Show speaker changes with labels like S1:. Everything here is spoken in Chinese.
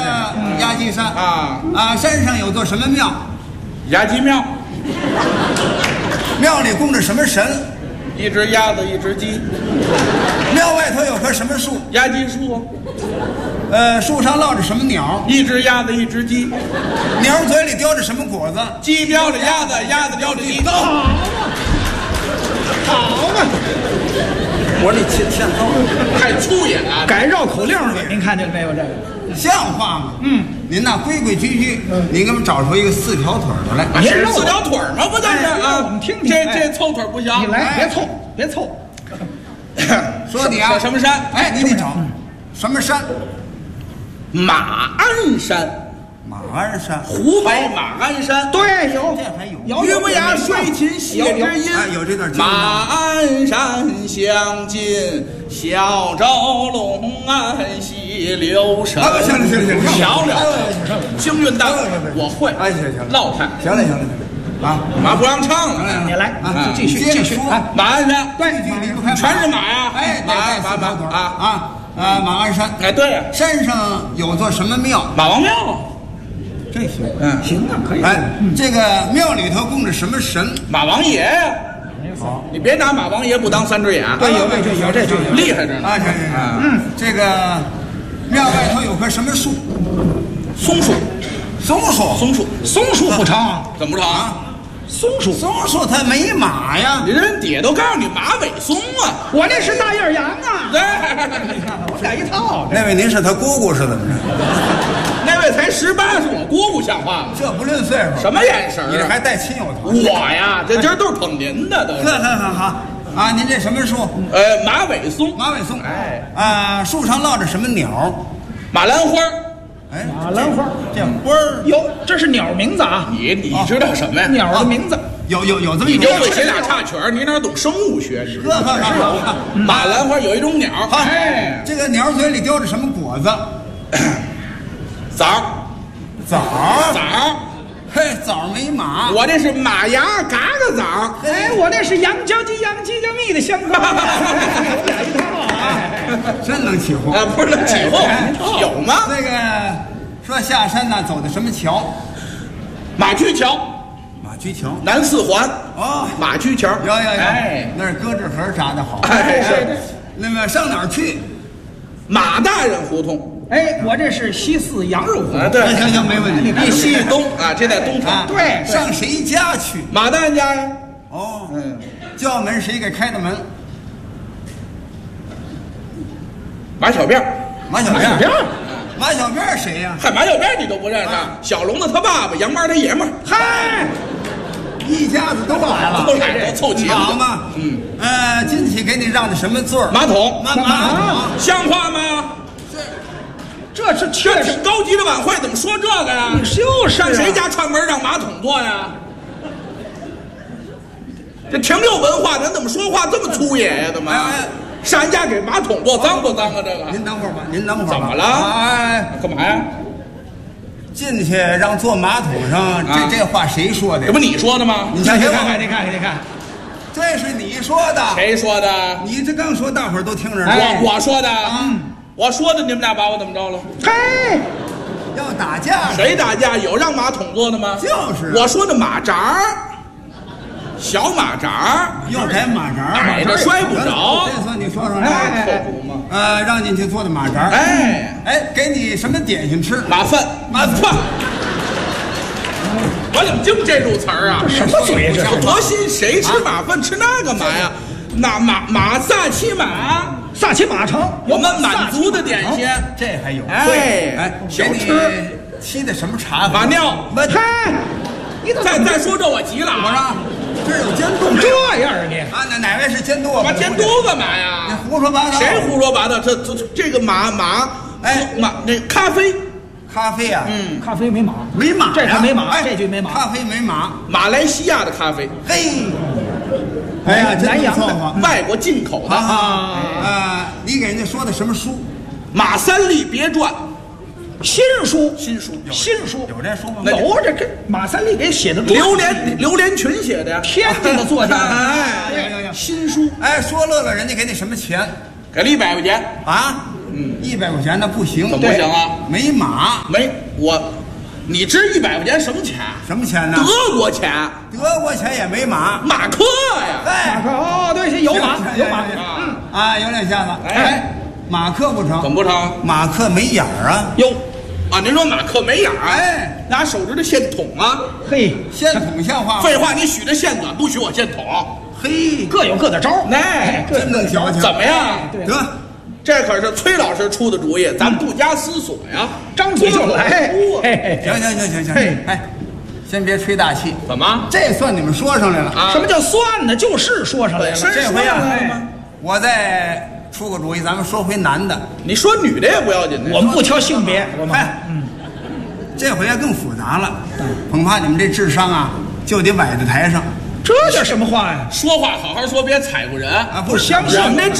S1: 压鸡山山上有座什么庙？
S2: 压鸡庙。
S1: 庙里供着什么神？
S2: 一只鸭子，一只鸡。
S1: 庙外头有棵什么树？
S2: 压鸡树。
S1: 树上落着什么鸟？
S2: 一只鸭子，一只鸡。
S1: 鸟嘴里叼着什么果子？
S2: 鸡叼着鸭子，鸭子叼着鸡。
S1: 好嘛！我说你欠揍，
S2: 太粗野了，
S3: 改绕口令了，您看见没有？这个
S1: 像话吗？您那规规矩矩，您给我们找出一个4条腿的来。
S2: 您是4条腿吗？不就是啊？
S3: 我们听听，
S2: 这凑腿不行。
S3: 你来，别凑。
S1: 说你啊，
S2: 什么山？
S1: 哎，你得找什么山？
S2: 马鞍山。
S1: 马鞍山，
S2: 湖北马鞍山。
S3: 对，有，
S1: 这还有。
S2: 岳不雅摔琴谢知音，
S1: 有这段。
S2: 马鞍山相近，小舟龙安溪流神。
S1: 行，
S2: 漂亮，京韵大，我会。
S1: 哎，行，
S2: 老太，
S1: 行了，啊，
S2: 马不让唱了，
S3: 你来啊，继续。
S2: 马鞍山，
S3: 对，
S2: 全是马呀，
S1: 哎，马马鞍山，
S2: 哎，对，
S1: 山上有座什么庙？
S2: 马王庙。
S1: 这行，
S3: 行啊，可以。
S1: 哎，这个庙里头供着什么神？
S2: 马王爷呀。好，你别拿马王爷不当3只眼。
S3: 对，有这
S2: 厉害着呢。
S1: 啊，行，这个庙外头有棵什么树？
S2: 松树
S3: 不成？
S2: 怎么不成？
S3: 松
S1: 树它没马呀。
S2: 人底下都告诉你马尾松啊。
S3: 我那是大叶羊啊。
S2: 对，
S3: 我改一套。
S1: 那位您是他姑姑是怎么着？
S2: 那位才18，是我姑姑，像话吗？
S1: 这不论岁数。
S2: 什么眼神？
S1: 你这还带亲友团？
S2: 我呀，这今儿都是捧您的，都是。
S1: 好啊！您这什么树？
S2: 马尾松。
S1: 哎，树上落着什么鸟？
S2: 马兰花。
S1: 哎，
S3: 马兰花，
S1: 这花儿
S3: 有，这是鸟名字啊。
S2: 你知道什么呀？
S3: 鸟的名字
S1: 有这么
S2: 你就会写俩插曲儿，你哪懂生物学？是马兰花有一种鸟，
S1: 这个鸟嘴里叼着什么果子？
S2: 枣。
S1: 嘿，枣没马。
S2: 我这是马牙嘎嘎枣。
S3: 哎，我那是羊角鸡、羊鸡加蜜的香瓜。我俩一套啊，
S1: 真能起哄
S2: 啊！不是能起哄，有吗？
S1: 那个说下山呢，走的什么桥？
S2: 马驹桥。南4环。
S1: 哦，
S2: 马驹桥。
S1: 有。哎，那是搁置盒扎的好。
S2: 哎，是。
S1: 那么上哪儿去？
S2: 马大人胡同。
S3: 哎，我这是西4羊肉胡同。
S1: 对，行，没问题。
S2: 一西一东啊，这在东城。
S3: 对，
S1: 上谁家去？
S2: 马大人家呀。
S1: 哦，叫门谁给开的门？
S2: 马小辫。
S1: 马小辫谁呀？
S2: 嗨，马小辫你都不认识？小龙子他爸爸，杨八他爷们儿。
S3: 嗨，
S1: 一家子都来了，
S2: 都凑齐了，
S1: 好嘛。进去给你让的什么座？
S2: 马桶。
S1: 马桶，
S2: 像话吗？
S3: 这是确实
S2: 高级的晚会，怎么说这个呀？
S3: 就是
S2: 上谁家串门让马桶坐呀？这挺有文化，人怎么说话这么粗野呀？怎么？上人家给马桶坐，脏不脏啊？这个。
S1: 您等会儿吧。
S2: 怎么了？
S1: 哎，
S2: 干嘛呀？
S1: 进去让坐马桶上，这话谁说的？
S2: 这不你说的吗？
S3: 你看，
S1: 这是你说的。
S2: 谁说的？
S1: 你这刚说，大伙儿都听着呢。
S2: 我说的。我说的，你们俩把我怎么着了？
S3: 嘿，
S1: 要打架？
S2: 谁打架？有让马桶坐的吗？
S1: 就是
S2: 我说的马扎，小马扎，
S1: 又改马扎，
S2: 矮着摔不着。
S1: 这算你说说
S2: 来，靠谱吗？
S1: 让你去做的马扎。哎，给你什么点心吃？
S2: 马饭。我怎么净这入词儿啊？
S3: 什么嘴这？
S2: 多新！谁吃马饭吃那干嘛呀？马萨其马。
S3: 萨其马城，
S2: 我们满族的点心，
S1: 这还有。
S2: 小吃
S1: 沏的什么茶？
S2: 马尿。
S3: 你
S2: 再说这我急了。
S1: 我说这有监督
S3: 这样啊你
S1: 啊？哪位是监督啊？
S2: 监督干嘛呀？
S1: 你胡说八道！
S2: 谁胡说八道？这个马那咖啡
S1: 啊？
S3: 咖啡没马，这还没马，这句没马。
S1: 咖啡没马，
S2: 马来西亚的咖啡。
S1: 嘿。哎呀，
S3: 南洋的，
S2: 外国进口的
S1: 你给人家说的什么书？
S2: 《马三立别传》，
S3: 新书
S1: 有这书吗？
S3: 有，这跟马三立给写的。
S2: 刘连群写的呀，
S3: 天津的作家。
S1: 新书。说乐了，人家给你什么钱？
S2: 给了100块钱
S1: 啊？ 100块钱那不行，
S2: 怎么不行啊？
S1: 没马，
S2: 你值100块钱什么钱？
S1: 什么钱呢？
S2: 德国钱，
S1: 德国钱也没马，
S2: 马克呀！
S1: 哎，
S3: 哦，对，有马，有马，
S1: 啊，有两下子，哎，马克不成，
S2: 怎么不成？
S1: 马克没眼儿啊，
S2: 哟，啊，您说马克没眼儿？
S1: 哎，
S2: 拿手指头线捅啊？
S3: 嘿，
S1: 线筒像话吗？
S2: 废话，你许这线短，不许我线捅。
S1: 嘿，
S3: 各有各的招儿，
S2: 哎，
S1: 真能矫情，
S2: 怎么样？
S1: 得，
S2: 这可是崔老师出的主意，咱不加思索呀，
S3: 张嘴就来。
S1: 行，哎，先别吹大气，
S2: 怎么？
S1: 这算你们说上来了
S2: 啊
S3: 什么叫算呢？就是说上来了。
S1: 这回啊
S2: 说上来了吗，
S1: 我再出个主意，咱们说回男的，
S2: 你说女的也不要紧的，
S3: 我们不挑性别，我们
S1: 哎，这回更复杂了，恐怕你们这智商啊，就得崴在台上。
S3: 这叫什么话呀？
S2: 说话好好说，别踩过人
S1: 啊！不
S3: 相信
S2: 我们这